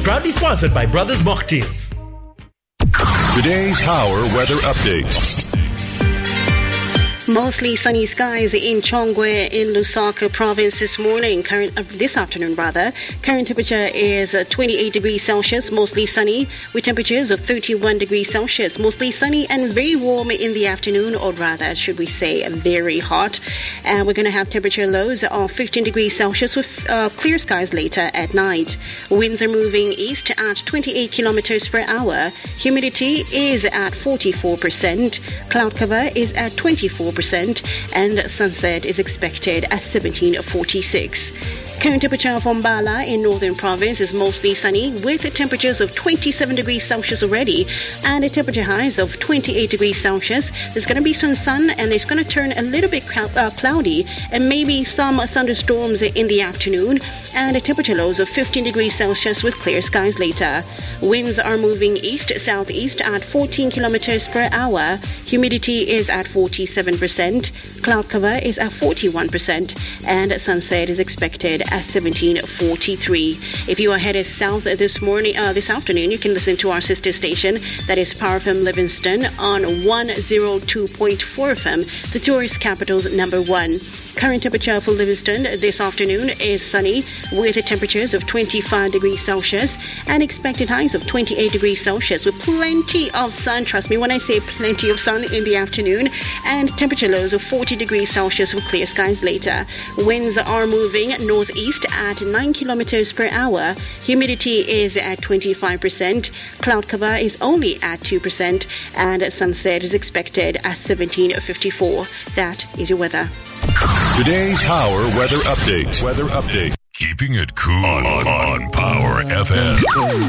Proudly sponsored by Brothers Mocktails. Today's Power Weather Update. Mostly sunny skies in Chongwe in Lusaka province this morning. This afternoon. Current temperature is 28 degrees Celsius, mostly sunny, with temperatures of 31 degrees Celsius, mostly sunny and very warm in the afternoon, or rather, should we say, very hot. And we're going to have temperature lows of 15 degrees Celsius with clear skies later at night. Winds are moving east at 28 kilometers per hour. Humidity is at 44%. Cloud cover is at 24%. And sunset is expected at 17:46. Current temperature from Bala in northern province is mostly sunny with temperatures of 27 degrees Celsius already and a temperature highs of 28 degrees Celsius. There's going to be some sun and it's going to turn a little bit cloudy and maybe some thunderstorms in the afternoon and a temperature lows of 15 degrees Celsius with clear skies later. Winds are moving east-southeast at 14 kilometers per hour. Humidity is at 47%. Cloud cover is at 41% and sunset is expected at 17:43. If you are headed south this afternoon, you can listen to our sister station, that is Power FM Livingston on 102.4 FM, the tourist capital's number one. Current temperature for Livingston this afternoon is sunny with temperatures of 25 degrees Celsius and expected highs of 28 degrees Celsius with plenty of sun. Trust me when I say plenty of sun in the afternoon, and temperature lows of 40 degrees Celsius with clear skies later. Winds are moving northeast at 9 kilometers per hour. Humidity is at 25%. Cloud cover is only at 2% and sunset is expected at 17:54. That is your weather. Today's Power Weather Update. Keeping it cool on Power FM.